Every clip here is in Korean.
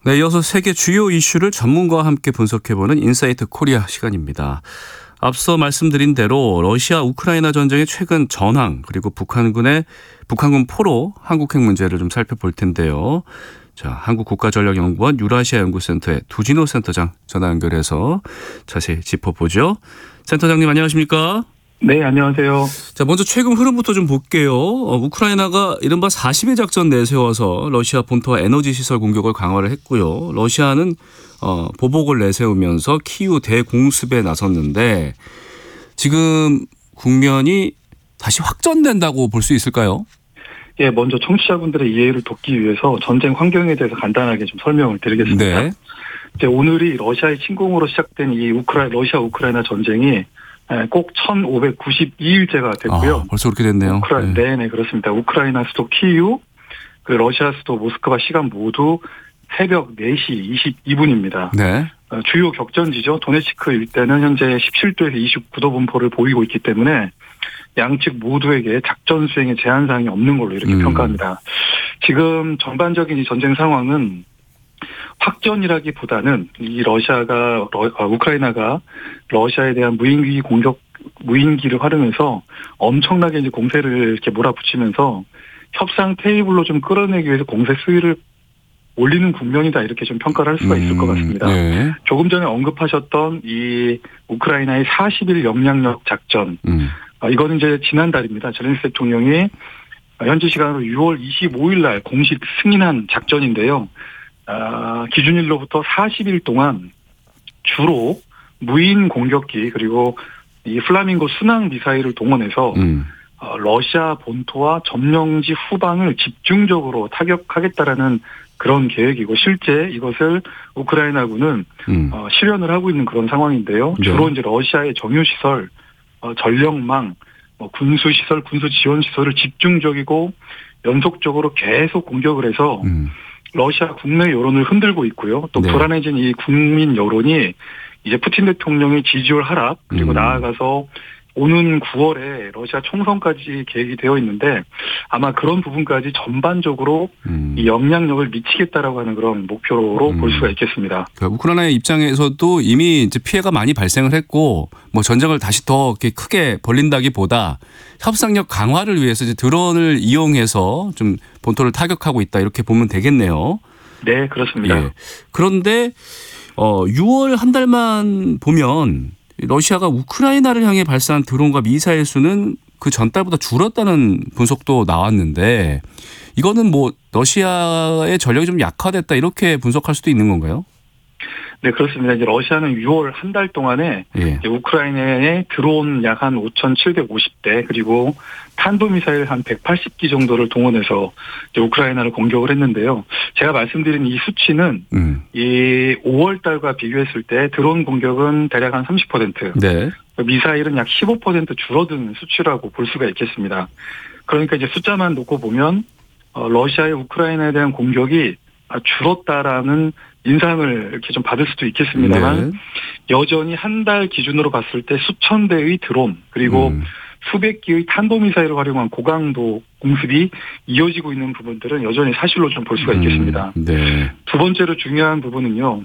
네, 이어서 세계 주요 이슈를 전문가와 함께 분석해보는 인사이트 코리아 시간입니다. 앞서 말씀드린 대로 러시아 우크라이나 전쟁의 최근 전황 그리고 북한군 포로 한국 핵 문제를 좀 살펴볼 텐데요. 자, 한국국가전략연구원 유라시아 연구센터의 두진호 센터장 전화 연결해서 자세히 짚어보죠. 센터장님 안녕하십니까? 네, 안녕하세요. 자, 먼저 최근 흐름부터 좀 볼게요. 우크라이나가 이른바 40일 작전 내세워서 러시아 본토와 에너지 시설 공격을 강화를 했고요. 러시아는 보복을 내세우면서 키우 대공습에 나섰는데 지금 국면이 다시 확전된다고 볼 수 있을까요? 예, 먼저 청취자분들의 이해를 돕기 위해서 전쟁 환경에 대해서 간단하게 좀 설명을 드리겠습니다. 네. 이제 오늘이 러시아의 침공으로 시작된 이 러시아 우크라이나 전쟁이 꼭 1592일째가 됐고요. 벌써 그렇게 됐네요. 네, 그렇습니다. 우크라이나 수도 키이우, 그 러시아 수도 모스크바 시간 모두 새벽 4시 22분입니다. 네. 주요 격전지죠. 도네츠크 일대는 현재 17도에서 29도 분포를 보이고 있기 때문에 양측 모두에게 작전 수행에 제한 사항이 없는 걸로 이렇게 평가합니다. 지금 전반적인 이 전쟁 상황은 확전이라기보다는 이 우크라이나가 러시아에 대한 무인기를 활용해서 엄청나게 이제 공세를 이렇게 몰아붙이면서 협상 테이블로 좀 끌어내기 위해서 공세 수위를 올리는 국면이다 이렇게 좀 평가를 할 수가 있을 것 같습니다. 네. 조금 전에 언급하셨던 이 우크라이나의 40일 영향력 작전, 이거는 이제 지난달입니다. 젤렌스키 대통령이 현지 시간으로 6월 25일 날 공식 승인한 작전인데요. 기준일로부터 40일 동안 주로 무인 공격기 그리고 이 플라밍고 순항 미사일을 동원해서 러시아 본토와 점령지 후방을 집중적으로 타격하겠다라는 그런 계획이고 실제 이것을 우크라이나군은 실현을 하고 있는 그런 상황인데요. 주로 이제 러시아의 정유시설, 전력망, 군수시설, 군수지원시설을 집중적이고 연속적으로 계속 공격을 해서 러시아 국내 여론을 흔들고 있고요. 또 불안해진 이 국민 여론이 이제 푸틴 대통령의 지지율 하락 그리고 나아가서 오는 9월에 러시아 총선까지 계획이 되어 있는데 아마 그런 부분까지 전반적으로 이 영향력을 미치겠다라고 하는 그런 목표로 볼 수가 있겠습니다. 그러니까 우크라이나의 입장에서도 이미 이제 피해가 많이 발생을 했고 뭐 전쟁을 다시 더 이렇게 크게 벌린다기보다 협상력 강화를 위해서 이제 드론을 이용해서 좀 본토를 타격하고 있다 이렇게 보면 되겠네요. 네, 그렇습니다. 예. 그런데 6월 한 달만 보면 러시아가 우크라이나를 향해 발사한 드론과 미사일 수는 그 전달보다 줄었다는 분석도 나왔는데 이거는 뭐 러시아의 전력이 좀 약화됐다 이렇게 분석할 수도 있는 건가요? 네, 그렇습니다. 이제 러시아는 6월 한 달 동안에 우크라이나에 드론 약 한 5,750대 그리고 탄도미사일 한 180기 정도를 동원해서 이제 우크라이나를 공격을 했는데요. 제가 말씀드린 이 수치는 이 5월 달과 비교했을 때 드론 공격은 대략 한 30%, 네. 미사일은 약 15% 줄어든 수치라고 볼 수가 있겠습니다. 그러니까 이제 숫자만 놓고 보면 러시아의 우크라이나에 대한 공격이 줄었다라는 인상을 이렇게 좀 받을 수도 있겠습니다만 여전히 한 달 기준으로 봤을 때 수천 대의 드론 그리고 수백 기의 탄도미사일을 활용한 고강도 공습이 이어지고 있는 부분들은 여전히 사실로 좀 볼 수가 있겠습니다. 네. 두 번째로 중요한 부분은요.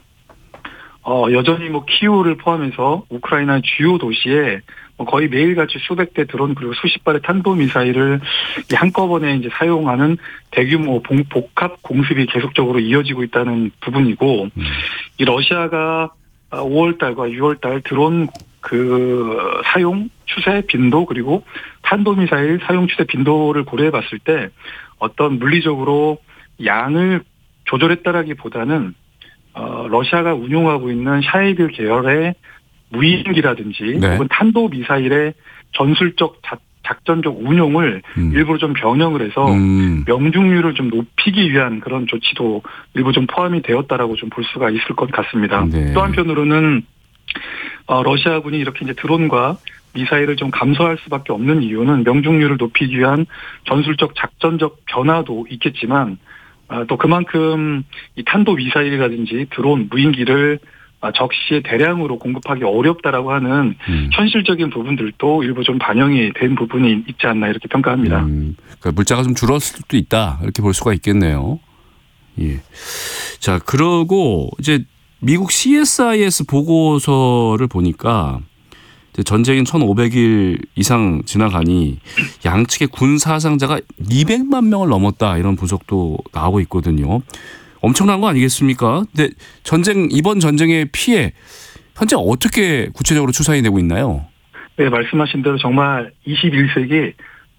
여전히 뭐 키우를 포함해서 우크라이나 주요 도시에 거의 매일같이 수백 대 드론 그리고 수십 발의 탄도미사일을 한꺼번에 이제 사용하는 대규모 복합 공습이 계속적으로 이어지고 있다는 부분이고 이 러시아가 5월 달과 6월 달 드론 그 사용 추세 빈도 그리고 탄도미사일 사용 추세 빈도를 고려해 봤을 때 어떤 물리적으로 양을 조절했다라기보다는 러시아가 운용하고 있는 샤이드 계열의 무인기라든지 혹은 탄도미사일의 전술적 작전적 운용을 일부러 좀 변형을 해서 명중률을 좀 높이기 위한 그런 조치도 일부 좀 포함이 되었다라고 좀 볼 수가 있을 것 같습니다. 네. 또 한편으로는 러시아군이 이렇게 이제 드론과 미사일을 좀 감소할 수밖에 없는 이유는 명중률을 높이기 위한 전술적 작전적 변화도 있겠지만 또 그만큼 이 탄도 미사일이라든지 드론 무인기를 적시에 대량으로 공급하기 어렵다라고 하는 현실적인 부분들도 일부 좀 반영이 된 부분이 있지 않나 이렇게 평가합니다. 그러니까 물자가 좀 줄었을 수도 있다 이렇게 볼 수가 있겠네요. 예. 자, 그러고 이제 미국 CSIS 보고서를 보니까 이제 전쟁인 1,500일 이상 지나가니 양측의 군 사상자가 200만 명을 넘었다 이런 분석도 나오고 있거든요. 엄청난 거 아니겠습니까? 근데 이번 전쟁의 피해 현재 어떻게 구체적으로 추산이 되고 있나요? 네, 말씀하신 대로 정말 21세기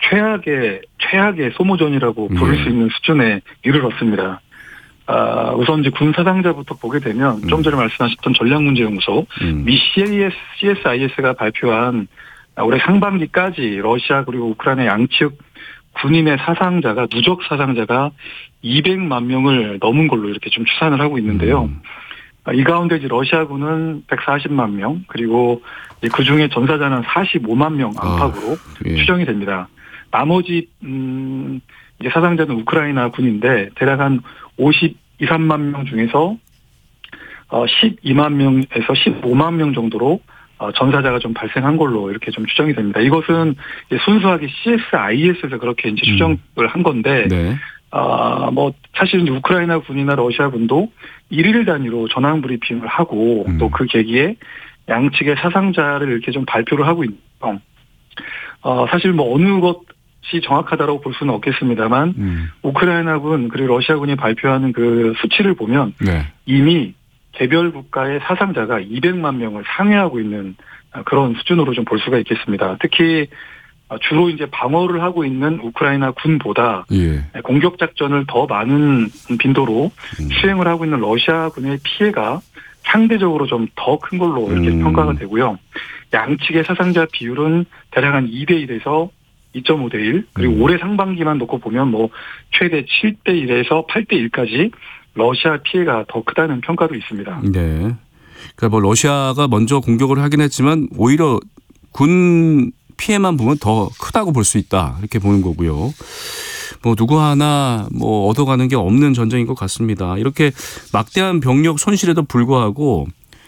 최악의 소모전이라고 부를 수 있는 수준에 이르렀습니다. 우선 이제 군 사상자부터 보게 되면 좀 전에 말씀하셨던 전략문제연구소 미 CSIS가 발표한 올해 상반기까지 러시아 그리고 우크라이나 양측 군인의 사상자가 누적 사상자가 200만 명을 넘은 걸로 이렇게 좀 추산을 하고 있는데요. 이 가운데 이제 러시아군은 140만 명 그리고 그 중에 전사자는 45만 명 안팎으로 추정이 됩니다. 나머지 이제 사상자는 우크라이나 군인데 대략 한 52~3만 명 중에서 12만 명에서 15만 명 정도로 전사자가 좀 발생한 걸로 이렇게 좀 추정이 됩니다. 이것은 순수하게 CSIS에서 그렇게 이제 추정을 한 건데, 네. 뭐 사실은 이제 우크라이나 군이나 러시아 군도 일일 단위로 전황 브리핑을 하고 또 그 계기에 양측의 사상자를 이렇게 좀 발표를 하고 있는데요. 사실 뭐 어느 것이 정확하다라고 볼 수는 없겠습니다만, 우크라이나군 그리고 러시아군이 발표하는 그 수치를 보면 네. 이미 개별 국가의 사상자가 200만 명을 상회하고 있는 그런 수준으로 좀 볼 수가 있겠습니다. 특히 주로 이제 방어를 하고 있는 우크라이나 군보다 공격 작전을 더 많은 빈도로 수행을 하고 있는 러시아 군의 피해가 상대적으로 좀 더 큰 걸로 이렇게 평가가 되고요. 양측의 사상자 비율은 대략 한 2대1에서 2.5대1 그리고 올해 상반기만 놓고 보면 뭐 최대 7대1에서 8대1까지 러시아 피해가 더 크다는 평가도 있습니다. 네. 그러니까 뭐 러시아가 먼저 공격을 하긴 했지만 오히려 군 피해만 보면 더 크다고 볼 수 있다 이렇게 보는 거고요. 뭐 누구 하나 뭐 얻어가는 게 없는 전쟁인 것 같습니다. 이렇게 막대한 병력 손실에도 불구하고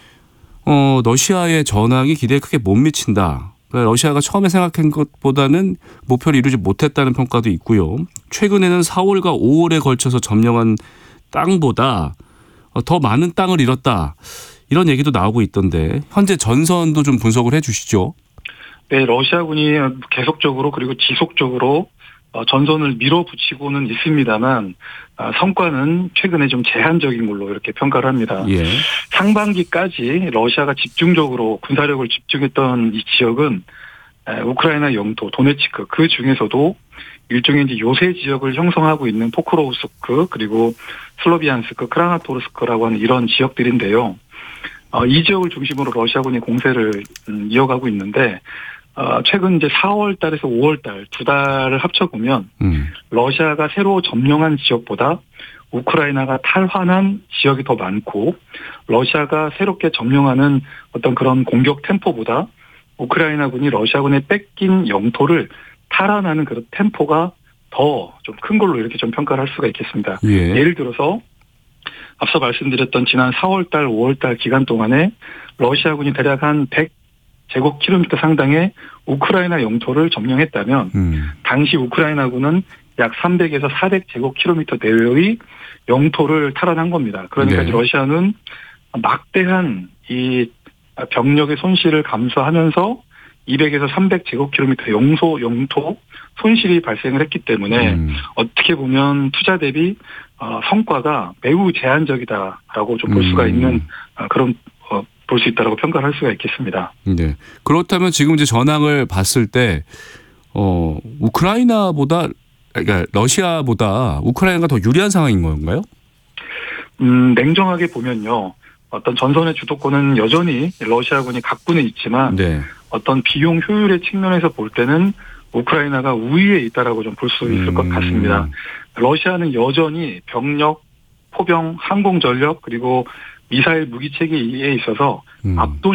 러시아의 전황이 기대에 크게 못 미친다. 그러니까 러시아가 처음에 생각한 것보다는 목표를 이루지 못했다는 평가도 있고요. 최근에는 4월과 5월에 걸쳐서 점령한 땅보다 더 많은 땅을 잃었다. 이런 얘기도 나오고 있던데 현재 전선도 좀 분석을 해 주시죠. 네, 러시아군이 계속적으로 그리고 지속적으로 전선을 밀어붙이고는 있습니다만 성과는 최근에 좀 제한적인 걸로 이렇게 평가를 합니다. 예. 상반기까지 러시아가 집중적으로 군사력을 집중했던 이 지역은 우크라이나 영토 도네츠크 그 중에서도 일종의 이제 요새 지역을 형성하고 있는 포크로우스크 그리고 슬로비안스크, 크라마토르스크라고 하는 이런 지역들인데요. 이 지역을 중심으로 러시아군이 공세를 이어가고 있는데 최근 이제 4월 달에서 5월 달 두 달을 합쳐보면 러시아가 새로 점령한 지역보다 우크라이나가 탈환한 지역이 더 많고 러시아가 새롭게 점령하는 어떤 그런 공격 템포보다 우크라이나군이 러시아군에 뺏긴 영토를 탈환하는 그런 템포가 더 좀 큰 걸로 이렇게 좀 평가를 할 수가 있겠습니다. 예를 들어서 앞서 말씀드렸던 지난 4월달, 5월달 기간 동안에 러시아군이 대략 한 100제곱킬로미터 상당의 우크라이나 영토를 점령했다면 당시 우크라이나군은 약 300에서 400제곱킬로미터 내외의 영토를 탈환한 겁니다. 그러니까 러시아는 막대한 이 병력의 손실을 감수하면서 200에서 300제곱킬로미터 영토 손실이 발생을 했기 때문에 어떻게 보면 투자 대비 성과가 매우 제한적이다라고 좀 볼 수가 있는 그런 볼 수 있다라고 평가를 할 수가 있겠습니다. 네. 그렇다면 지금 이제 전황을 봤을 때 우크라이나보다 그러니까 러시아보다 우크라이나가 더 유리한 상황인 건가요? 냉정하게 보면요. 어떤 전선의 주도권은 여전히 러시아군이 갖고는 있지만 어떤 비용 효율의 측면에서 볼 때는 우크라이나가 우위에 있다라고 좀 볼 수 있을 것 같습니다. 러시아는 여전히 병력, 포병, 항공 전력 그리고 미사일 무기 체계에 있어서 압도적